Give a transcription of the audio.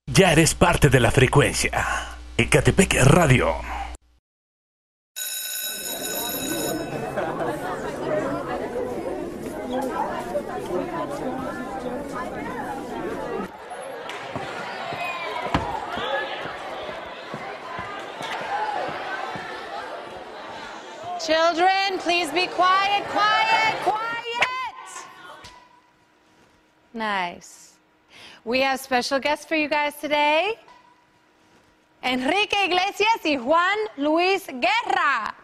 Ya eres parte de la frecuencia. Ecatepec Radio. Children, please be quiet, quiet, quiet. Nice. We have special guests for you guys today. Enrique Iglesias y Juan Luis Guerra.